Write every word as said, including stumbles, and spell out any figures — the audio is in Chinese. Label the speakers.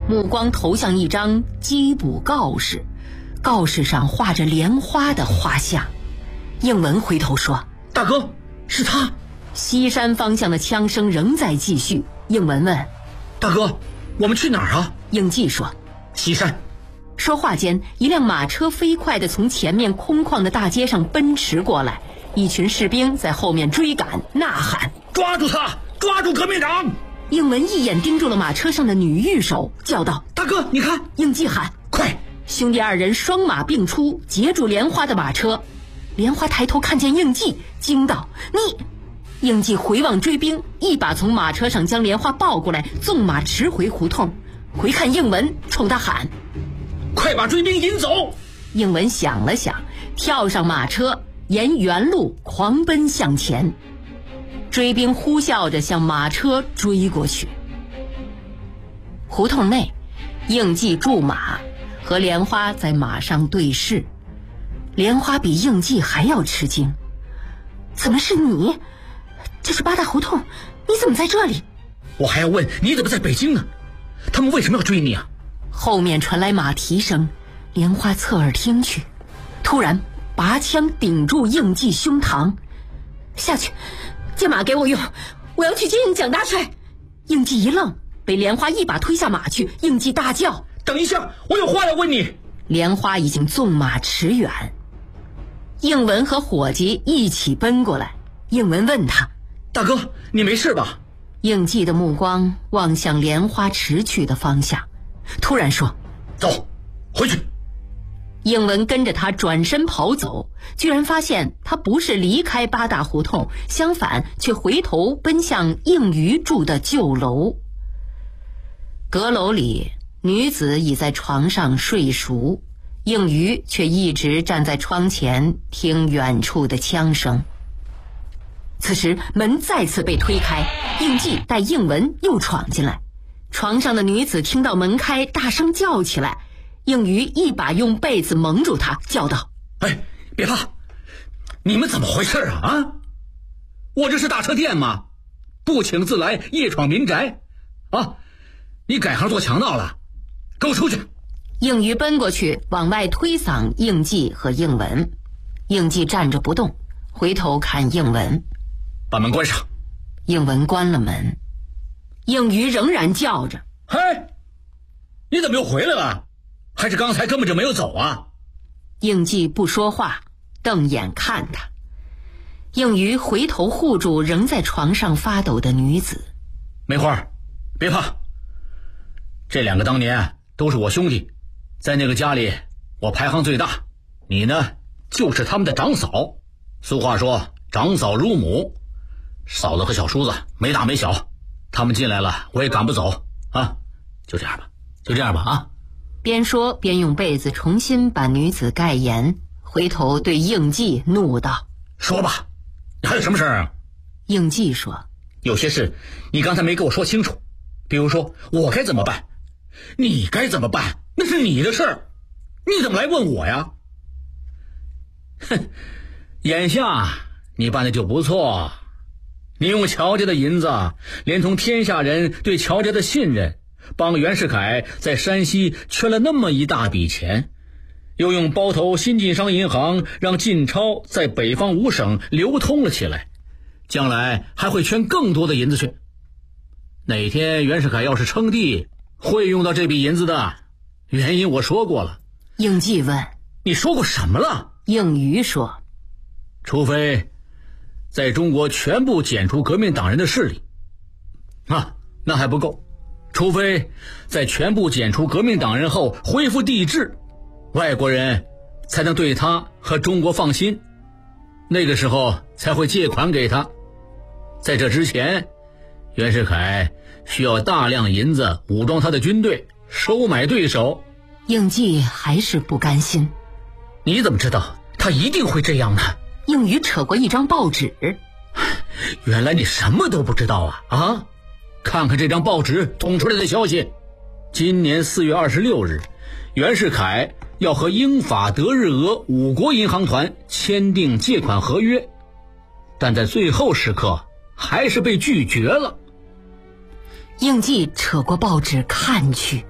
Speaker 1: 目光投向一张缉捕告示，告示上画着莲花的画像。应文回头说：“
Speaker 2: 大哥，是他。”
Speaker 1: 西山方向的枪声仍在继续。应文问：“
Speaker 2: 大哥，我们去哪儿啊？”
Speaker 1: 应季说：“
Speaker 2: 西山。”
Speaker 1: 说话间，一辆马车飞快地从前面空旷的大街上奔驰过来，一群士兵在后面追赶，呐喊：“
Speaker 2: 抓住他！抓住革命党！”
Speaker 1: 应文一眼盯住了马车上的女御手，叫道：“
Speaker 2: 大哥，你看！”
Speaker 1: 应季喊：“
Speaker 2: 快！”
Speaker 1: 兄弟二人双马并出，截住莲花的马车。莲花抬头看见应季，惊道：“你！”应季回望追兵，一把从马车上将莲花抱过来，纵马驰回胡同。回看应文，冲他喊：“
Speaker 2: 快把追兵引走！”
Speaker 1: 应文想了想，跳上马车，沿原路狂奔向前。追兵呼啸着向马车追过去。胡同内，应季驻马，和莲花在马上对视。莲花比应季还要吃惊：“怎么是你？这是八大胡同，你怎么在这里？”“
Speaker 2: 我还要问你怎么在北京呢？他们为什么要追你啊？”
Speaker 1: 后面传来马蹄声，莲花侧耳听去，突然拔枪顶住应季胸膛：“下去，借马给我用，我要去接应蒋大帅。”应季一愣，被莲花一把推下马去。应季大叫：“
Speaker 2: 等一下，我有话要问你！”
Speaker 1: 莲花已经纵马驰远。应文和伙计一起奔过来，应文问他：“
Speaker 2: 大哥，你没事吧？”
Speaker 1: 应季的目光望向莲花驰去的方向，突然说：“
Speaker 2: 走，回去。”
Speaker 1: 应文跟着他转身跑走，居然发现他不是离开八大胡同，相反却回头奔向应余住的旧楼。阁楼里，女子已在床上睡熟，应余却一直站在窗前听远处的枪声。此时门再次被推开，应季带应文又闯进来。床上的女子听到门开，大声叫起来。应余一把用被子蒙住他，叫道：“
Speaker 2: 哎，别怕，你们怎么回事啊？啊，我这是大车店吗？不请自来，夜闯民宅啊！你改行做强盗了，给我出去！”
Speaker 1: 应余奔过去，往外推搡应季和应文。应季站着不动，回头看应文：“
Speaker 2: 把门关上。”
Speaker 1: 应文关了门。应余仍然叫着：“
Speaker 2: 嘿，你怎么又回来了？还是刚才根本就没有走啊？”
Speaker 1: 应季不说话，瞪眼看他。应余回头护住仍在床上发抖的女子：“
Speaker 2: 梅花，别怕，这两个当年都是我兄弟，在那个家里我排行最大，你呢就是他们的长嫂。俗话说长嫂如母，嫂子和小叔子没大没小，他们进来了我也赶不走啊，就这样吧，就这样吧啊。”
Speaker 1: 边说边用被子重新把女子盖严，回头对应季怒道：“
Speaker 2: 说吧，你还有什么事啊？”
Speaker 1: 应季说：“
Speaker 2: 有些事你刚才没跟我说清楚，比如说我该怎么办，你该怎么办，那是你的事儿，你怎么来问我呀？”“哼，眼下你办的就不错，你用乔家的银子，连同天下人对乔家的信任，帮袁世凯在山西圈了那么一大笔钱，又用包头新晋商银行让晋钞在北方五省流通了起来，将来还会圈更多的银子去。哪天袁世凯要是称帝，会用到这笔银子的，原因我说过了。”
Speaker 1: 应季问：“
Speaker 2: 你说过什么了？”
Speaker 1: 应余说：“
Speaker 2: 除非在中国全部剪除革命党人的势力啊，那还不够。除非在全部剪除革命党人后恢复帝制，外国人才能对他和中国放心，那个时候才会借款给他。在这之前，袁世凯需要大量银子武装他的军队，收买对手。”
Speaker 1: 应季还是不甘心：“
Speaker 2: 你怎么知道他一定会这样呢？”
Speaker 1: 应余扯过一张报纸：“
Speaker 2: 原来你什么都不知道啊！啊，看看这张报纸捅出来的消息，今年四月二十六日，袁世凯要和英法德日俄五国银行团签订借款合约，但在最后时刻还是被拒绝了。”
Speaker 1: 应季扯过报纸看去，